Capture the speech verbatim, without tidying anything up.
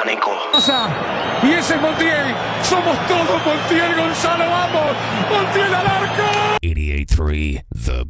Nico. Y ese es Montiel. Somos todos Montiel, Gonzalo, vamos. Montiel al arco. eighty-eight point three The